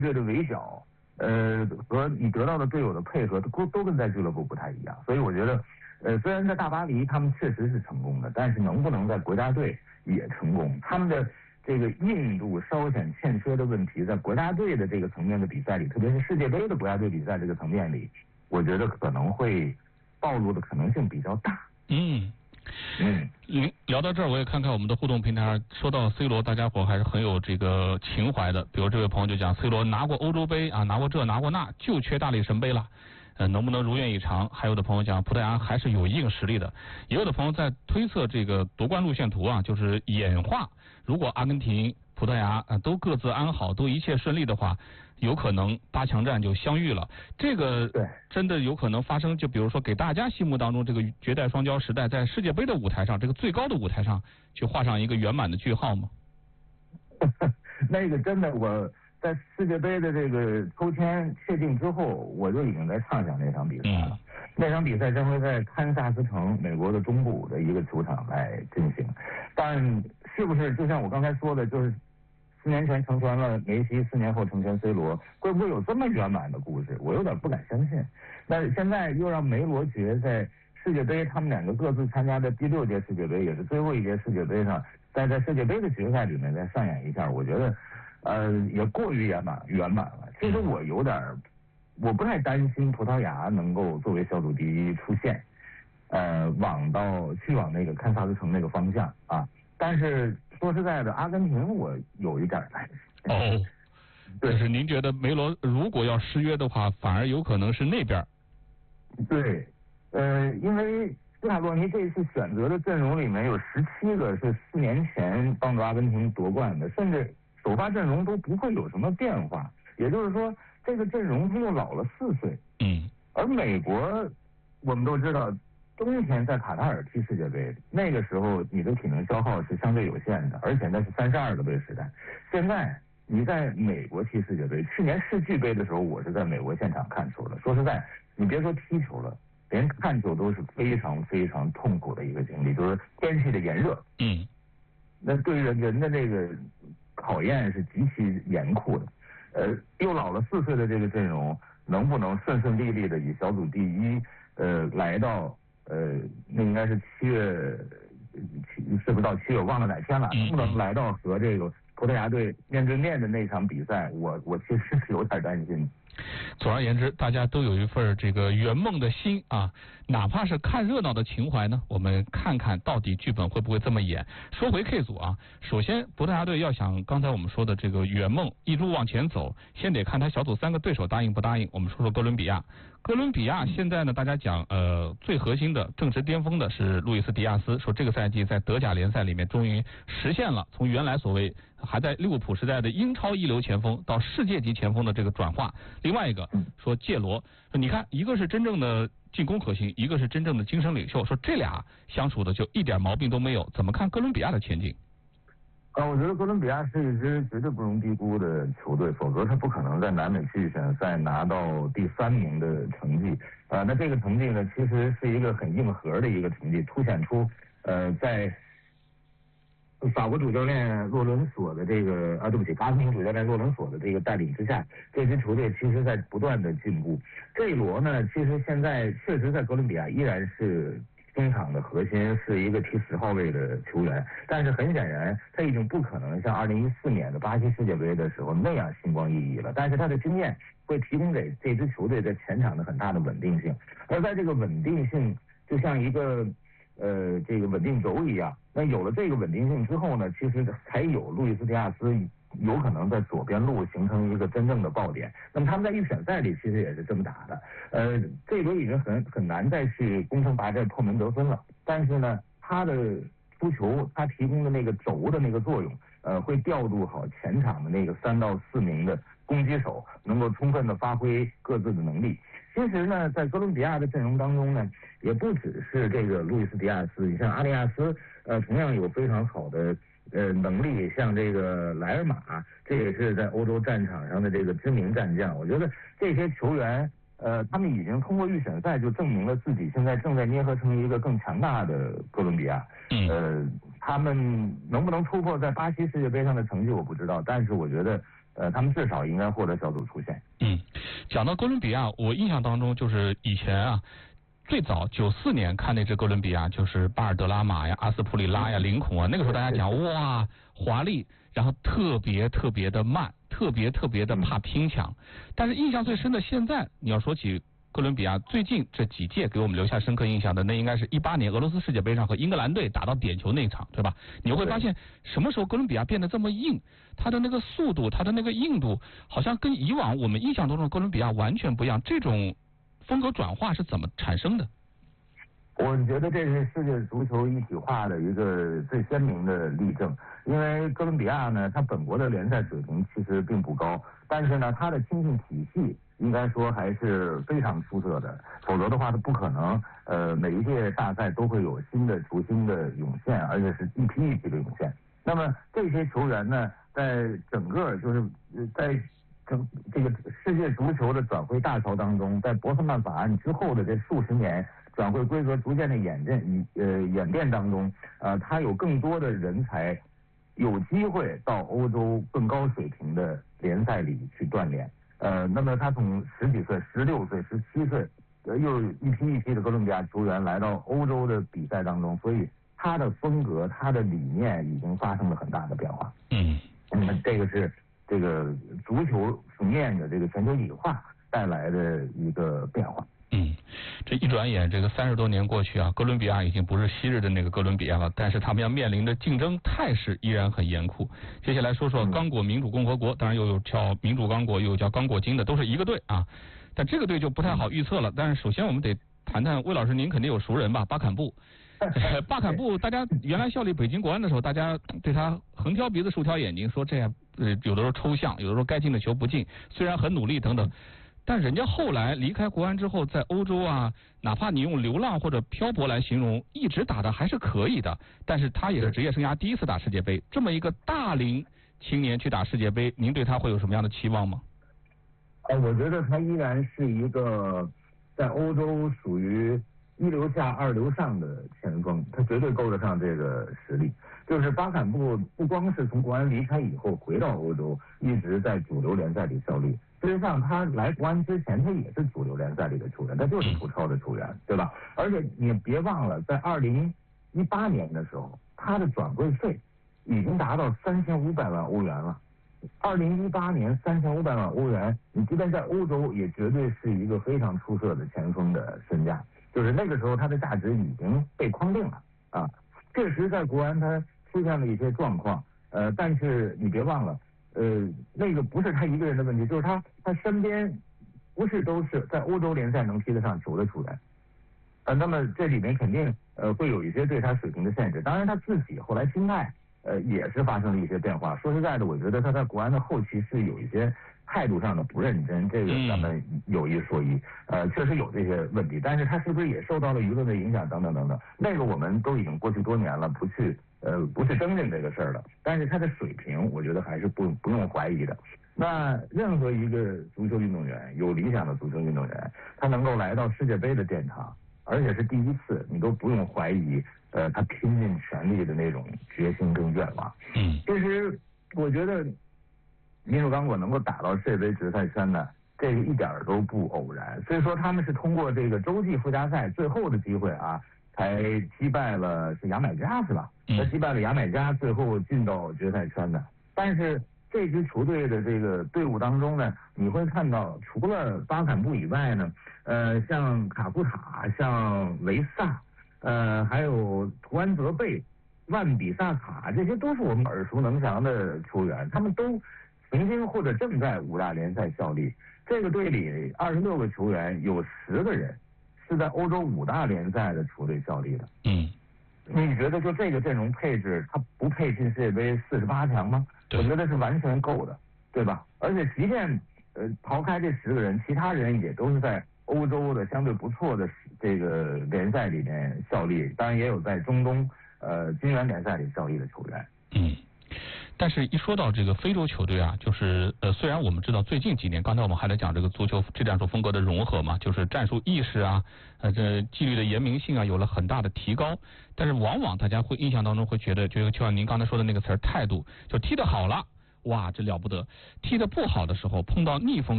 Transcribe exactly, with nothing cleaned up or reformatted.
略的微小，呃，和你得到的队友的配合都都跟在俱乐部不太一样。所以我觉得，呃，虽然在大巴黎他们确实是成功的，但是能不能在国家队也成功，他们的这个硬度稍显欠缺的问题，在国家队的这个层面的比赛里，特别是世界杯的国家队比赛这个层面里，我觉得可能会暴露的可能性比较大。 嗯。 嗯， 聊到这儿，我也看看我们的互动平台上，说到 C 罗，大家伙还是很有这个情怀的。比如这位朋友就讲 ，C 罗拿过欧洲杯啊，拿过这拿过那，就缺大力神杯了。呃，能不能如愿以偿？还有的朋友讲，葡萄牙还是有一定实力的。也有的朋友在推测这个夺冠路线图啊，就是演化，如果阿根廷、葡萄牙啊都各自安好，都一切顺利的话，有可能八强战就相遇了。这个真的有可能发生，就比如说给大家心目当中这个绝代双骄时代，在世界杯的舞台上，这个最高的舞台上，去画上一个圆满的句号吗？ 那个真的，我在世界杯的这个抽签确定之后，我就已经在畅想那场比赛了。嗯、那场比赛将会在堪萨斯城，美国的中部的一个球场来进行。但是不是就像我刚才说的，就是四年前成全了梅西，四年后成全 C 罗，会不会有这么圆满的故事？我有点不敢相信。那现在又让梅罗爵在世界杯，他们两个各自参加的第六届世界杯，也是最后一届世界杯上，再在世界杯的决赛里面再上演一下，我觉得呃也过于圆满圆满了。其实我有点，我不太担心葡萄牙能够作为小组第一出现，呃，往到去往那个堪萨斯城那个方向啊。但是说实在的，阿根廷我有一点担心。 哦，就是您觉得梅罗如果要失约的话，反而有可能是那边？ 对，呃，因为斯卡洛尼这次选择的阵容里面有十七个是四年前帮助阿根廷夺冠的，甚至首发阵容都不会有什么变化。也就是说，这个阵容他又老了四岁。 嗯。 而美国，我们都知道，冬天在卡塔尔踢世界杯，那个时候你的体能消耗是相对有限的，而且那是三十二个队时代。现在你在美国踢世界杯，去年世俱杯的时候，我是在美国现场看球的。说实在，你别说踢球了，连看球都是非常非常痛苦的一个经历，就是天气的炎热。 嗯。 那对人人的这个考验是极其严酷的。呃，又老了四岁的这个阵容，能不能顺顺利利的以小组第一，呃，来到呃，那应该是七月，是不是到七月？我忘了哪天了。能不能来到和这个葡萄牙队面对面的那场比赛？我我其实是有点担心。 总而言之，大家都有一份这个圆梦的心啊，哪怕是看热闹的情怀呢，我们看看到底剧本会不会这么演。说回 K 组啊，首先葡萄牙队要想刚才我们说的这个圆梦一路往前走，先得看他小组三个对手答应不答应。我们说说哥伦比亚。哥伦比亚现在呢，大家讲呃最核心的正值巅峰的是路易斯迪亚斯，说这个赛季在德甲联赛里面终于实现了从原来所谓还在利物浦时代的英超一流前锋到世界级前锋的这个转化。另外一个说介罗，说你看一个是真正的进攻核心，一个是真正的精神领袖，说这俩相处的就一点毛病都没有。怎么看哥伦比亚的前景？ 啊，我觉得哥伦比亚是一支绝对不容低估的球队，否则他不可能在南美区域选赛拿到第三名的成绩。啊，那这个成绩呢，其实是一个很硬核的一个成绩，凸显出呃在法国主教练洛伦索的这个啊，对不起，阿根廷主教练洛伦索的这个带领之下，这支球队其实在不断的进步。这一罗呢，其实现在确实在哥伦比亚依然是中场的核心，是一个踢十号位的球员，但是很显然他已经不可能像二零一四年的巴西世界杯的时候那样星光熠熠了，但是他的经验会提供给这支球队在前场的很大的稳定性，而在这个稳定性就像一个呃这个稳定轴一样，那有了这个稳定性之后呢，其实才有路易斯迪亚斯有可能在左边路形成一个真正的爆点。那么他们在预选赛里其实也是这么打的，呃，这一轮已经很很难再去攻城拔寨破门得分了。但是呢，他的出球，他提供的那个轴的那个作用，呃，会调度好前场的那个三到四名的攻击手，能够充分的发挥各自的能力。其实呢，在哥伦比亚的阵容当中呢，也不只是这个路易斯迪亚斯，你像阿里亚斯，呃，同样有非常好的。呃，能力像这个莱尔马，这也是在欧洲战场上的这个知名战将。我觉得这些球员，呃，他们已经通过预选赛就证明了自己，现在正在捏合成一个更强大的哥伦比亚。 嗯。 呃，他们能不能突破在巴西世界杯上的成绩我不知道，但是我觉得呃，他们至少应该获得小组出线。 嗯，讲到哥伦比亚，我印象当中就是以前啊，最早九四年看那支哥伦比亚，就是巴尔德拉马呀、阿斯普里拉呀、林孔啊，那个时候大家讲哇华丽，然后特别特别的慢，特别特别的怕拼抢。但是印象最深的，现在你要说起哥伦比亚最近这几届给我们留下深刻印象的，那应该是一八年俄罗斯世界杯上和英格兰队打到点球那一场，对吧？你会发现什么时候哥伦比亚变得这么硬，它的那个速度，它的那个硬度，好像跟以往我们印象当中的哥伦比亚完全不一样。这种风格转化是怎么产生的？ 我觉得这是世界足球一体化的一个最鲜明的例证。因为哥伦比亚呢，它本国的联赛水平其实并不高，但是呢，它的青训体系应该说还是非常出色的，否则的话，它不可能呃每一届大赛都会有新的球星的涌现，而且是一批一批的涌现。那么这些球员呢，在整个就是在整这个世界足球的转会大潮当中，在博斯曼法案之后的这数十年转会规则逐渐的演变呃演变当中，呃，他有更多的人才有机会到欧洲更高水平的联赛里去锻炼。呃，那么他从十几岁、十六岁、十七岁，呃，又一批一批的哥伦比亚球员来到欧洲的比赛当中，所以他的风格、他的理念已经发生了很大的变化。 嗯， 那么这个是这个足球层面的这个全球异化带来的一个变化。 嗯，这一转眼，这个三十多年过去啊，哥伦比亚已经不是昔日的那个哥伦比亚了，但是他们要面临的竞争态势依然很严酷。接下来说说刚果民主共和国，当然又有叫民主刚果，又有叫刚果金的，都是一个队啊。但这个队就不太好预测了。但是首先我们得谈谈魏老师，您肯定有熟人吧？巴坎布。巴坎布，大家原来效力北京国安的时候，大家对他横挑鼻子竖挑眼睛，说这样呃有的时候抽象，有的时候该进的球不进，虽然很努力等等。但人家后来离开国安之后，在欧洲啊，哪怕你用流浪或者漂泊来形容，一直打的还是可以的。但是他也是职业生涯第一次打世界杯，这么一个大龄青年去打世界杯，您对他会有什么样的期望吗？ 呃，我觉得他依然是一个在欧洲属于一流下二流上的前锋，他绝对够得上这个实力。就是巴坎布不光是从国安离开以后回到欧洲，一直在主流联赛里效力。事实上，他来国安之前，他也是主流联赛里的球员，他就是葡超的球员，对吧？而且你别忘了，在二零一八年的时候，他的转会费已经达到三千五百万欧元了。二零一八年三千五百万欧元，你即便在欧洲，也绝对是一个非常出色的前锋的身价。就是那个时候，他的价值已经被框定了啊。确实，在国安他出现了一些状况，呃，但是你别忘了。呃，那个不是他一个人的问题，就是他他身边不是都是在欧洲联赛能踢得上球的球员，呃，那么这里面肯定呃会有一些对他水平的限制。当然他自己后来心态呃也是发生了一些变化。说实在的，我觉得他在国安的后期是有一些态度上的不认真，这个咱们有一说一，呃，确实有这些问题。但是他是不是也受到了舆论的影响等等等等，那个我们都已经过去多年了，不去。呃，不是争论这个事儿了，但是他的水平，我觉得还是不不用怀疑的。那任何一个足球运动员，有理想的足球运动员，他能够来到世界杯的殿堂，而且是第一次，你都不用怀疑，呃，他拼尽全力的那种决心跟愿望。 嗯， 其实我觉得民主刚果能够打到世界杯决赛圈呢，这个一点都不偶然。所以说他们是通过这个洲际附加赛最后的机会啊。才击败了是牙买加是吧？他击败了牙买加，最后进到决赛圈的。但是这支球队的这个队伍当中呢，你会看到除了巴坎布以外呢，呃，像卡库塔、像维萨，呃，还有图安泽贝、万比萨卡，这些都是我们耳熟能详的球员，他们都曾经或者正在五大联赛效力。这个队里二十六个球员，有十个人是在欧洲五大联赛的球队效力的。 嗯， 你觉得就这个阵容配置，他不配进世界杯四十八强吗？我觉得是完全够的，对吧？而且即便呃刨开这十个人，其他人也都是在欧洲的相对不错的这个联赛里面效力，当然也有在中东呃金元联赛里效力的球员。 嗯。但是，一说到这个非洲球队啊，就是呃，虽然我们知道最近几年，刚才我们还在讲这个足球这战术风格的融合嘛，就是战术意识啊，呃，这纪律的严明性啊，有了很大的提高。但是，往往大家会印象当中会觉得，就就像您刚才说的那个词儿，态度，就踢得好了， 哇，这了不得！踢得不好的时候，碰到逆风